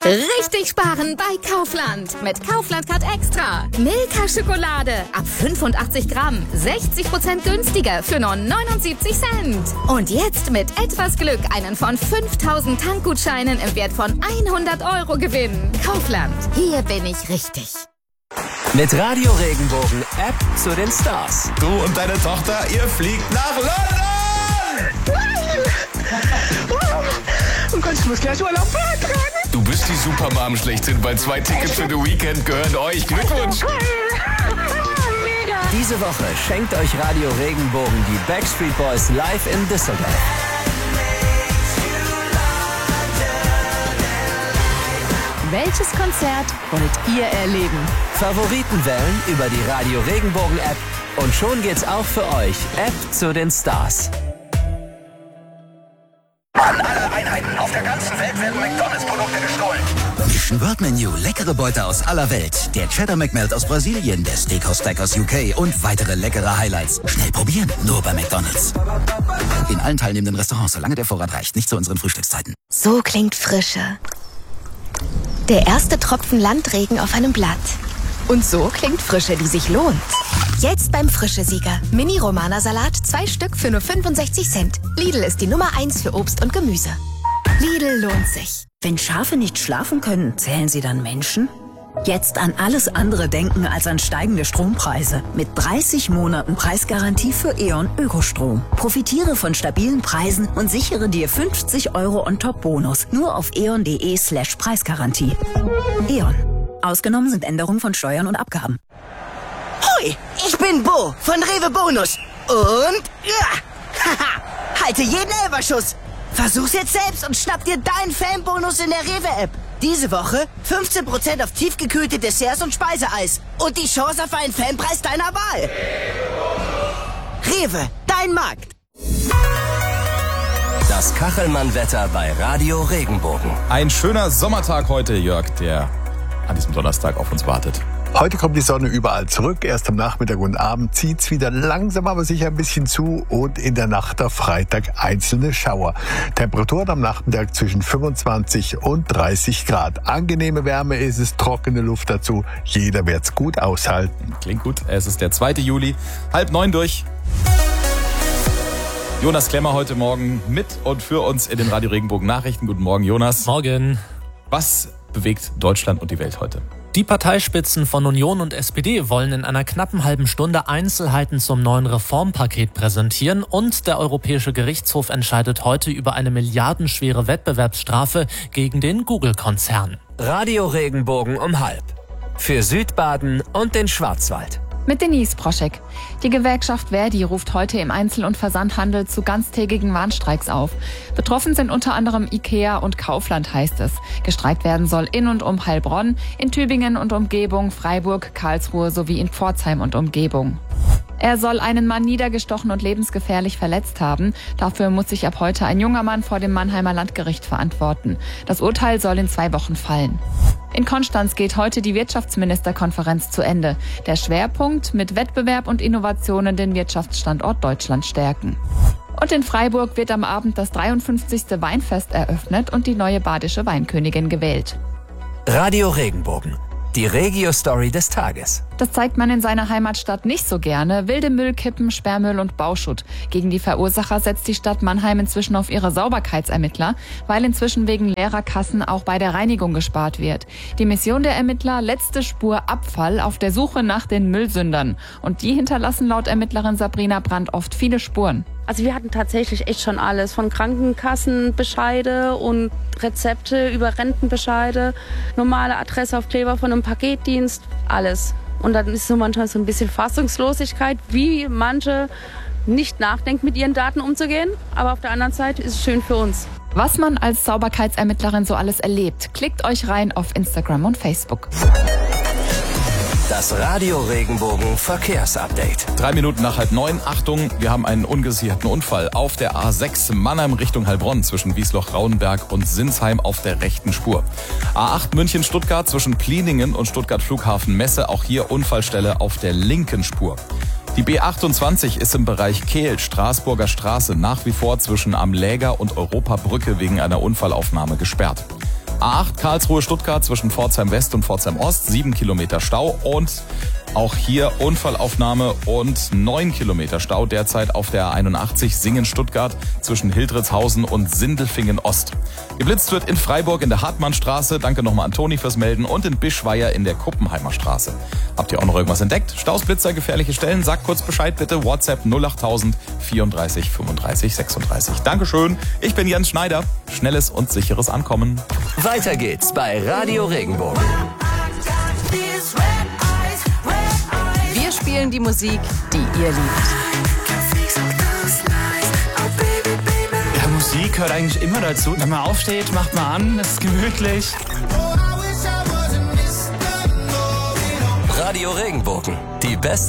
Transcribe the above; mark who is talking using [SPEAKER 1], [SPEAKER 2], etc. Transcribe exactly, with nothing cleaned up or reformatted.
[SPEAKER 1] Richtig sparen bei Kaufland. Mit Kaufland Card Extra. Milka Schokolade ab fünfundachtzig Gramm. sechzig Prozent günstiger für nur neunundsiebzig Cent. Und jetzt mit etwas Glück einen von fünftausend Tankgutscheinen im Wert von hundert Euro gewinnen. Kaufland. Hier bin ich richtig.
[SPEAKER 2] Mit Radio Regenbogen App zu den Stars.
[SPEAKER 3] Du und deine Tochter, ihr fliegt nach London!
[SPEAKER 4] Oh Gott, ich muss gleich Urlaub beantragen.
[SPEAKER 3] Du bist die Supermom schlechthin, weil zwei Tickets für The Weekend gehören euch. Glückwunsch!
[SPEAKER 2] Diese Woche schenkt euch Radio Regenbogen die Backstreet Boys live in Düsseldorf.
[SPEAKER 5] Welches Konzert wollt ihr erleben?
[SPEAKER 2] Favoriten wählen über die Radio Regenbogen App. Und schon geht's auch für euch. App zu den Stars.
[SPEAKER 6] An alle Einheiten auf der ganzen Welt werden McDonalds-Produkte gestohlen.
[SPEAKER 7] Mission World Menu, leckere Beute aus aller Welt. Der Cheddar McMelt aus Brasilien, der Steakhouse Stack aus U K und weitere leckere Highlights. Schnell probieren, nur bei McDonalds. In allen teilnehmenden Restaurants, solange der Vorrat reicht, nicht zu unseren Frühstückszeiten.
[SPEAKER 8] So klingt Frische. Der erste Tropfen Landregen auf einem Blatt.
[SPEAKER 5] Und so klingt Frische, die sich lohnt.
[SPEAKER 8] Jetzt beim Frische-Sieger. Mini-Romana-Salat, zwei Stück für nur fünfundsechzig Cent. Lidl ist die Nummer eins für Obst und Gemüse. Lidl lohnt sich.
[SPEAKER 9] Wenn Schafe nicht schlafen können, zählen sie dann Menschen? Jetzt an alles andere denken als an steigende Strompreise. Mit dreißig Monaten Preisgarantie für E.ON Ökostrom. Profitiere von stabilen Preisen und sichere dir fünfzig Euro on top Bonus. Nur auf eon.de slash Preisgarantie. E.ON. Ausgenommen sind Änderungen von Steuern und Abgaben.
[SPEAKER 10] Hoi, ich bin Bo von Rewe Bonus. Und ja, haha, halte jeden Elberschuss. Versuch's jetzt selbst und schnapp dir deinen Fanbonus in der Rewe-App. Diese Woche fünfzehn Prozent auf tiefgekühlte Desserts und Speiseeis. Und die Chance auf einen Fanpreis deiner Wahl. Rewe, dein Markt.
[SPEAKER 2] Das Kachelmann-Wetter bei Radio Regenbogen.
[SPEAKER 3] Ein schöner Sommertag heute, Jörg, der an diesem Donnerstag auf uns wartet.
[SPEAKER 11] Heute kommt die Sonne überall zurück. Erst am Nachmittag und Abend zieht's wieder langsam, aber sicher ein bisschen zu. Und in der Nacht auf Freitag einzelne Schauer. Temperaturen am Nachmittag zwischen fünfundzwanzig und dreißig Grad. Angenehme Wärme ist es, trockene Luft dazu. Jeder wird's gut aushalten.
[SPEAKER 3] Klingt gut. Es ist der zweite Juli, halb neun durch. Jonas Klemmer heute Morgen mit und für uns in den Radio Regenbogen Nachrichten. Guten Morgen, Jonas.
[SPEAKER 12] Morgen.
[SPEAKER 3] Was bewegt Deutschland und die Welt heute?
[SPEAKER 12] Die Parteispitzen von Union und S P D wollen in einer knappen halben Stunde Einzelheiten zum neuen Reformpaket präsentieren und der Europäische Gerichtshof entscheidet heute über eine milliardenschwere Wettbewerbsstrafe gegen den Google-Konzern.
[SPEAKER 2] Radio Regenbogen um halb. Für Südbaden und den Schwarzwald.
[SPEAKER 5] Mit Denise Proschek. Die Gewerkschaft Verdi ruft heute im Einzel- und Versandhandel zu ganztägigen Warnstreiks auf. Betroffen sind unter anderem Ikea und Kaufland, heißt es. Gestreikt werden soll in und um Heilbronn, in Tübingen und Umgebung, Freiburg, Karlsruhe sowie in Pforzheim und Umgebung. Er soll einen Mann niedergestochen und lebensgefährlich verletzt haben. Dafür muss sich ab heute ein junger Mann vor dem Mannheimer Landgericht verantworten. Das Urteil soll in zwei Wochen fallen. In Konstanz geht heute die Wirtschaftsministerkonferenz zu Ende. Der Schwerpunkt: mit Wettbewerb und Innovationen den Wirtschaftsstandort Deutschland stärken. Und in Freiburg wird am Abend das dreiundfünfzigste Weinfest eröffnet und die neue badische Weinkönigin gewählt.
[SPEAKER 2] Radio Regenbogen. Die Regio-Story des Tages.
[SPEAKER 5] Das zeigt man in seiner Heimatstadt nicht so gerne. Wilde Müllkippen, Sperrmüll und Bauschutt. Gegen die Verursacher setzt die Stadt Mannheim inzwischen auf ihre Sauberkeitsermittler, weil inzwischen wegen leerer Kassen auch bei der Reinigung gespart wird. Die Mission der Ermittler: letzte Spur Abfall auf der Suche nach den Müllsündern. Und die hinterlassen laut Ermittlerin Sabrina Brandt oft viele Spuren.
[SPEAKER 13] Also wir hatten tatsächlich echt schon alles, von Krankenkassenbescheide und Rezepte über Rentenbescheide, normale Adressaufkleber von einem Paketdienst, alles. Und dann ist so manchmal so ein bisschen Fassungslosigkeit, wie manche nicht nachdenken, mit ihren Daten umzugehen. Aber auf der anderen Seite ist es schön für uns.
[SPEAKER 5] Was man als Sauberkeitsermittlerin so alles erlebt, klickt euch rein auf Instagram und Facebook.
[SPEAKER 2] Das Radio Regenbogen Verkehrsupdate.
[SPEAKER 3] Drei Minuten nach halb neun. Achtung, wir haben einen ungesicherten Unfall auf der A sechs Mannheim Richtung Heilbronn zwischen Wiesloch-Rauenberg und Sinsheim auf der rechten Spur. A acht München-Stuttgart zwischen Pliningen und Stuttgart-Flughafen-Messe. Auch hier Unfallstelle auf der linken Spur. Die B achtundzwanzig ist im Bereich Kehl, Straßburger Straße, nach wie vor zwischen Am Läger und Europabrücke wegen einer Unfallaufnahme gesperrt. A acht Karlsruhe-Stuttgart zwischen Pforzheim West und Pforzheim Ost, sieben Kilometer Stau und auch hier Unfallaufnahme und neun Kilometer Stau derzeit auf der A einundachtzig Singen-Stuttgart zwischen Hildritzhausen und Sindelfingen Ost. Geblitzt wird in Freiburg in der Hartmannstraße. Danke nochmal an Toni fürs Melden. Und in Bischweier in der Kuppenheimer Straße. Habt ihr auch noch irgendwas entdeckt? Staus, Blitzer, gefährliche Stellen? Sagt kurz Bescheid bitte. WhatsApp null acht null null vierunddreißig fünfunddreißig sechsunddreißig. Dankeschön. Ich bin Jens Schneider. Schnelles und sicheres Ankommen.
[SPEAKER 2] Weiter geht's bei Radio Regenbogen.
[SPEAKER 14] Wir spielen die Musik, die ihr liebt.
[SPEAKER 15] Ja, Musik gehört eigentlich immer dazu. Wenn man aufsteht, macht man an, es ist gemütlich.
[SPEAKER 2] Radio Regenbogen, die beste